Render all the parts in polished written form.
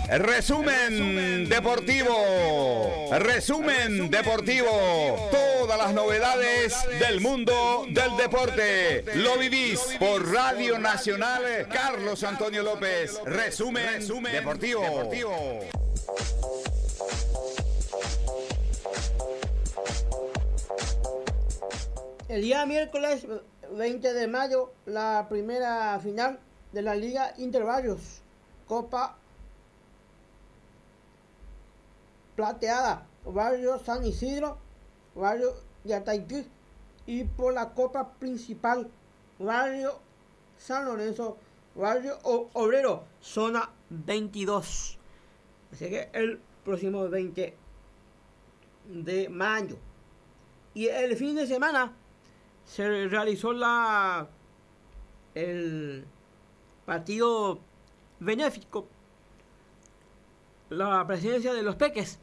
Resumen deportivo. Resumen deportivo. Todas las novedades del mundo del deporte. Lo vivís por Radio Nacional Carlos Antonio López. Resumen deportivo. El día miércoles 20 de mayo, la primera final de la Liga Interbarrios, Copa Plateada, Barrio San Isidro, Barrio Yataití, y por la Copa Principal, Barrio San Lorenzo, Barrio Obrero, Zona 22. Así que el próximo 20 de mayo. Y el fin de semana se realizó el partido benéfico, la presidencia de los Peques,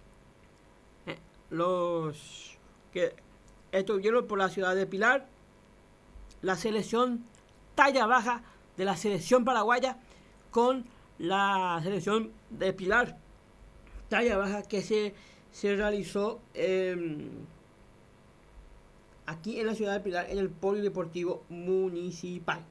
los que estuvieron por la ciudad de Pilar, la selección talla baja de la selección paraguaya con la selección de Pilar talla baja que se realizó aquí en la ciudad de Pilar, en el Polideportivo Municipal.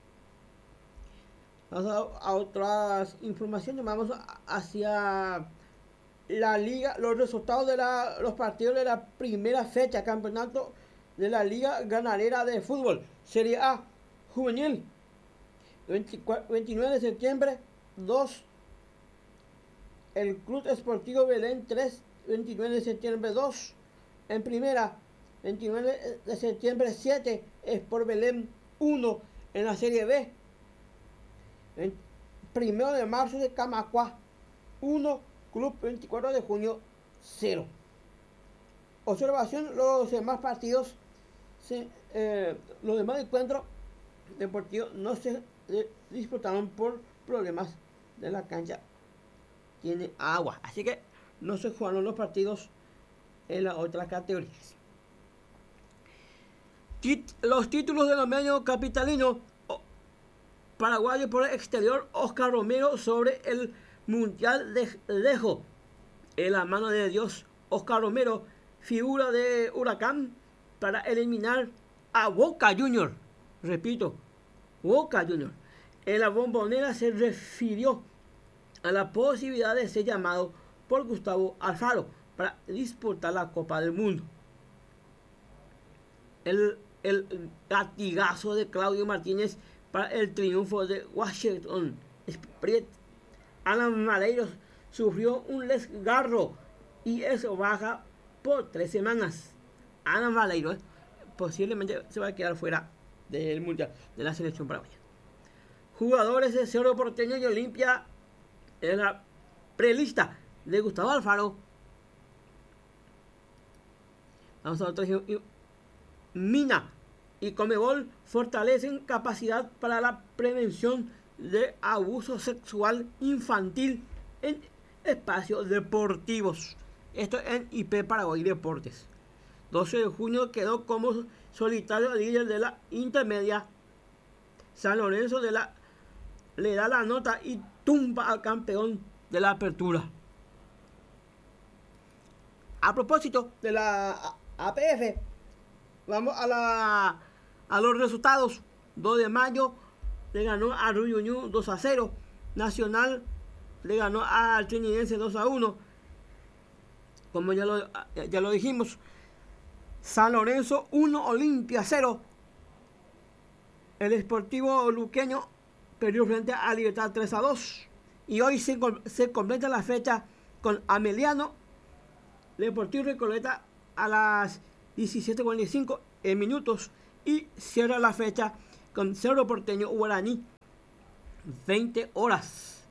Vamos a otras informaciones. Vamos hacia la liga, los resultados de los partidos de la primera fecha, campeonato de la Liga Ganadera de Fútbol, Serie A Juvenil. 29 de septiembre, 2. El Club Esportivo Belén 3, 29 de septiembre 2. En primera, 29 de septiembre 7, Sport Belén 1 en la Serie B. El 1 de marzo de Camacuá 1, Club 24 de junio 0. Observación: los demás partidos, los demás encuentros deportivos no se disputaron por problemas de la cancha. Tiene agua, así que no se jugaron los partidos en las otras categorías. Los títulos de los medios capitalinos: paraguayo por el exterior, Oscar Romero sobre el Mundial de Dejo. En la mano de Dios, Oscar Romero, figura de Huracán para eliminar a Boca Junior. Repito, Boca Junior. En la Bombonera se refirió a la posibilidad de ser llamado por Gustavo Alfaro para disputar la Copa del Mundo. El latigazo de Claudio Martínez para el triunfo de Washington Spirit. Alan Maleiros sufrió un desgarro y eso baja por 3 semanas. Alan Maleiros posiblemente se va a quedar fuera del Mundial de la selección paraguaya. Jugadores de Cerro Porteño y Olimpia en la prelista de Gustavo Alfaro. Vamos a otro ejemplo. Mina y Conmebol fortalecen capacidad para la prevención de abuso sexual infantil en espacios deportivos. Esto en IP Paraguay Deportes. 12 de junio quedó como solitario líder de la intermedia. San Lorenzo le da la nota y tumba al campeón de la apertura. A propósito de la APF, vamos a los resultados. 2 de mayo le ganó a Ruyuñú 2-0. Nacional le ganó al Trinidense 2-1. Como ya lo dijimos. San Lorenzo 1, Olimpia 0. El Sportivo Luqueño perdió frente a Libertad 3-2. Y hoy se completa la fecha con Ameliano, Deportivo Recoleta a las 17:45 minutos. Y cierra la fecha con Cerro Porteño Guaraní 20 horas.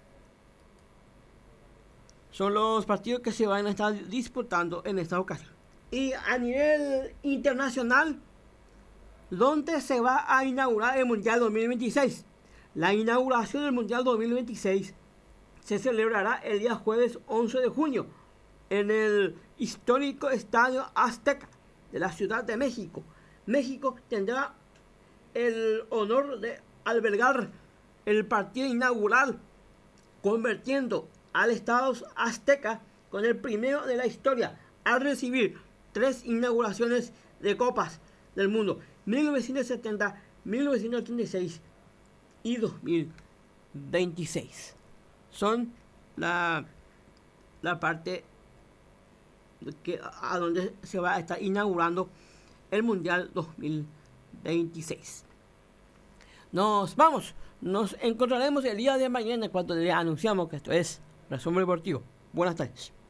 Son los partidos que se van a estar disputando en esta ocasión. Y a nivel internacional, ¿dónde se va a inaugurar el Mundial 2026? La inauguración del Mundial 2026 se celebrará el día jueves 11 de junio en el histórico Estadio Azteca de la Ciudad de México. México tendrá el honor de albergar el partido inaugural, convirtiendo al estado azteca con el primero de la historia al recibir 3 inauguraciones de Copas del Mundo, 1970, 1936 y 2026. Son la parte a donde se va a estar inaugurando el Mundial 2026. Nos vamos. Nos encontraremos el día de mañana cuando le anunciamos que esto es Resumen Deportivo. Buenas tardes.